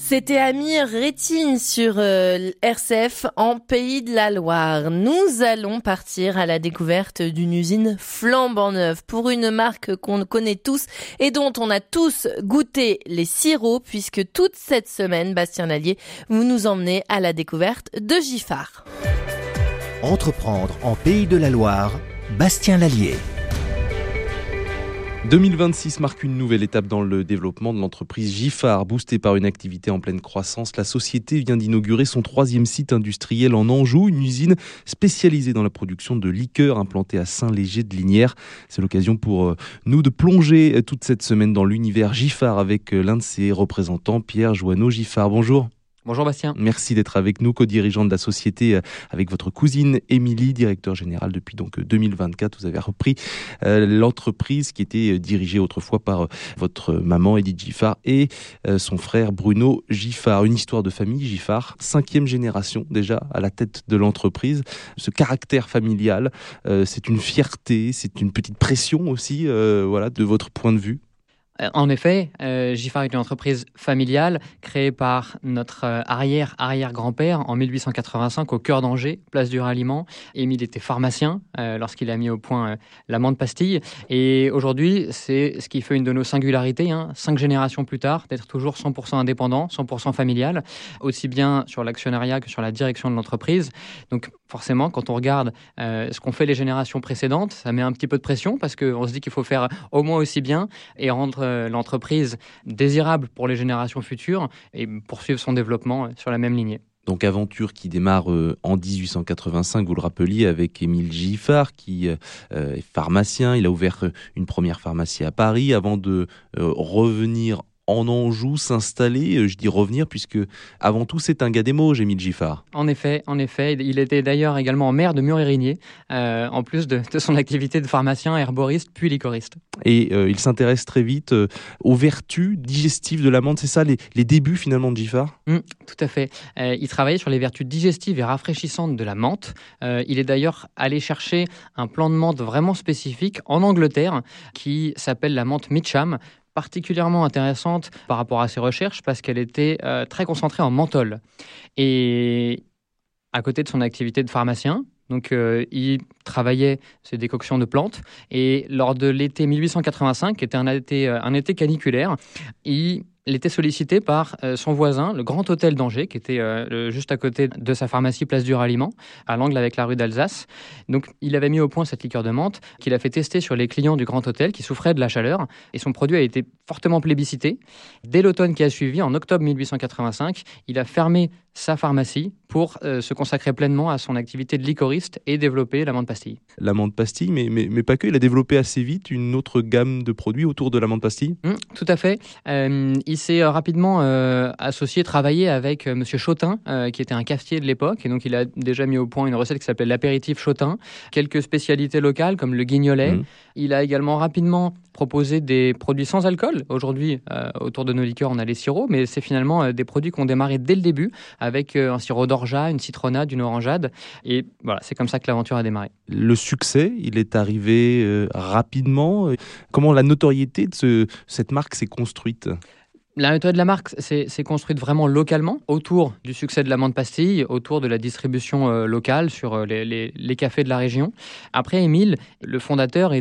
C'était Amir Rétine sur RCF en Pays de la Loire. Nous allons partir à la découverte d'une usine flambant neuve pour une marque qu'on connaît tous et dont on a tous goûté les sirops, puisque toute cette semaine, Bastien Lallier, vous nous emmenez à la découverte de Giffard. Entreprendre en Pays de la Loire, Bastien Lallier. 2026 marque une nouvelle étape dans le développement de l'entreprise Giffard. Boostée par une activité en pleine croissance, la société vient d'inaugurer son 3e site industriel en Anjou, une usine spécialisée dans la production de liqueurs implantée à Saint-Léger-de-Lignières. C'est l'occasion pour nous de plonger toute cette semaine dans l'univers Giffard avec l'un de ses représentants, Pierre Joanneau-Giffard. Bonjour. Bonjour Bastien. Merci d'être avec nous, co-dirigeant de la société avec votre cousine Émilie, directeur général depuis donc 2024. Vous avez repris l'entreprise qui était dirigée autrefois par votre maman Edith Giffard et son frère Bruno Giffard. Une histoire de famille Giffard, 5e génération déjà à la tête de l'entreprise. Ce caractère familial, c'est une fierté, c'est une petite pression aussi, de votre point de vue. En effet, Giffard est une entreprise familiale créée par notre arrière-grand-père en 1885 au cœur d'Angers, place du Ralliement. Émile était pharmacien lorsqu'il a mis au point la menthe pastille. Et aujourd'hui, c'est ce qui fait une de nos singularités, 5 générations plus tard, d'être toujours 100% indépendant, 100% familial, aussi bien sur l'actionnariat que sur la direction de l'entreprise. Donc forcément, quand on regarde ce qu'ont fait les générations précédentes, ça met un petit peu de pression parce qu'on se dit qu'il faut faire au moins aussi bien et rendre l'entreprise désirable pour les générations futures et poursuivre son développement sur la même lignée. Donc aventure qui démarre en 1885, vous le rappeliez, avec Émile Giffard qui est pharmacien. Il a ouvert une première pharmacie à Paris avant de revenir en Anjou, s'installer, je dis revenir, puisque avant tout c'est un gars des Mauges, Émile Giffard. En effet, il était d'ailleurs également maire de Mur-Érigné, en plus de son activité de pharmacien, herboriste, puis liquoriste. Et il s'intéresse très vite aux vertus digestives de la menthe, c'est ça les débuts finalement de Giffard ? Tout à fait. Il travaillait sur les vertus digestives et rafraîchissantes de la menthe. Il est d'ailleurs allé chercher un plan de menthe vraiment spécifique en Angleterre qui s'appelle la menthe Mitcham, particulièrement intéressante par rapport à ses recherches parce qu'elle était très concentrée en menthol. Et à côté de son activité de pharmacien, donc il travaillait ces décoctions de plantes et lors de l'été 1885, qui était un été caniculaire, il était sollicité par son voisin, le Grand Hôtel d'Angers, qui était juste à côté de sa pharmacie Place du Ralliement, à l'angle avec la rue d'Alsace. Donc, il avait mis au point cette liqueur de menthe qu'il a fait tester sur les clients du Grand Hôtel qui souffraient de la chaleur. Et son produit a été fortement plébiscité. Dès l'automne qui a suivi, en octobre 1885, il a fermé sa pharmacie pour se consacrer pleinement à son activité de liquoriste et développer la menthe pastille. La menthe pastille, mais pas que. Il a développé assez vite une autre gamme de produits autour de la menthe pastille. Tout à fait. Il s'est rapidement associé, travaillé avec Monsieur Chotin, qui était un cafetier de l'époque. Et donc, il a déjà mis au point une recette qui s'appelle l'apéritif Chotin. Quelques spécialités locales, comme le guignolet. Il a également rapidement proposé des produits sans alcool. Aujourd'hui, autour de nos liqueurs, on a les sirops, mais c'est finalement des produits qui ont démarré dès le début, avec un sirop d'orgeat, une citronnade, une orangeade. Et voilà, c'est comme ça que l'aventure a démarré. Le succès, il est arrivé rapidement. Comment la notoriété de cette marque s'est construite ? La notoriété de la marque s'est construite vraiment localement, autour du succès de la menthe pastille, autour de la distribution locale sur les cafés de la région. Après, Émile, le fondateur,